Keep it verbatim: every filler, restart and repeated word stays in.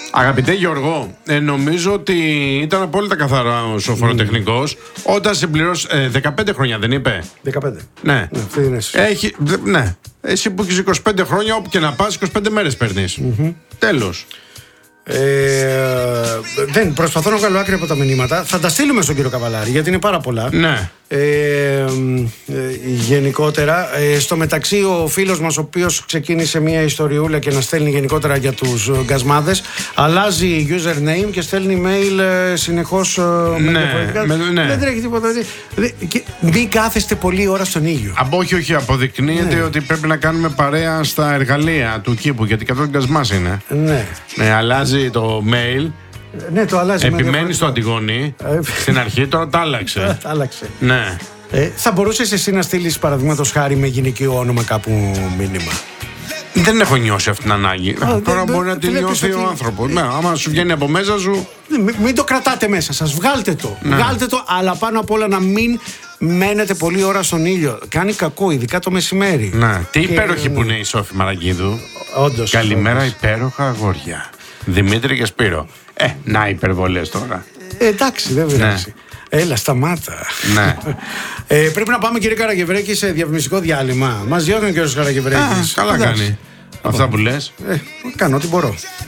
Αγαπητέ Γιώργο, ε, νομίζω ότι ήταν απόλυτα καθαρό ο φοροτεχνικός mm. όταν συμπληρώσει. Ε, δεκαπέντε χρόνια δεν είπε. δεκαπέντε. Ναι. Ναι, Έχει, δε, ναι. Εσύ που έχεις είκοσι πέντε χρόνια, όπου και να πας, είκοσι πέντε μέρες παίρνεις. Mm-hmm. Τέλος. Ε, δεν, προσπαθώ να βγάλω άκρη από τα μηνύματα. Θα τα στείλουμε στον κύριο Καβαλάρη, γιατί είναι πάρα πολλά. Ναι. Ε, ε, γενικότερα, ε, στο μεταξύ ο φίλος μας, ο οποίος ξεκίνησε μια ιστοριούλα και να στέλνει γενικότερα για τους γκασμάδες, αλλάζει username και στέλνει mail ε, συνεχώς ε, ναι, με, ναι. Δεν τρέχει τίποτα. Μην κάθεστε πολλή ώρα στον ήλιο. Από όχι, όχι, αποδεικνύεται ναι. ότι πρέπει να κάνουμε παρέα στα εργαλεία του κήπου, γιατί καθόλου γκασμάς είναι. Ναι. Ναι, αλλάζει το mail. Ναι, το αλλάζει. Επιμένει στο Αντιγόνη. Στην αρχή, τώρα τα άλλαξε. Τα άλλαξε. Ναι. Ε, θα μπορούσες εσύ να στείλεις παραδείγματος χάρη με γυναικείο όνομα κάπου μήνυμα? Δεν έχω νιώσει αυτή την ανάγκη. Α, τώρα δε, μπορεί δε, να τη νιώσει ότι... ο άνθρωπος. Ναι, άμα σου βγαίνει από μέσα σου. Μην, μην το κρατάτε μέσα σας. Βγάλτε το. Ναι. Βγάλτε το, αλλά πάνω απ' όλα να μην μένετε πολλή ώρα στον ήλιο. Κάνει κακό, ειδικά το μεσημέρι. Ναι. Τι και... υπέροχη που είναι η Σόφη Μαραγκίδου. Όντως. Καλημέρα, όντως. Υπέροχα αγόρια. Δημήτρη και Σπύρο. Ε, να υπερβολές τώρα. Ε, εντάξει, δεν πειράζει. Ναι. Έλα, σταμάτα. Ναι. ε, πρέπει να πάμε, κύριε Καραγευρέκη, σε διαφημιστικό διάλειμμα. Μας διώχνει ο κύριος Καραγευρέκης. Καλά εντάξει. Κάνει. Αυτά που λες. Ε, κάνω ό,τι μπορώ.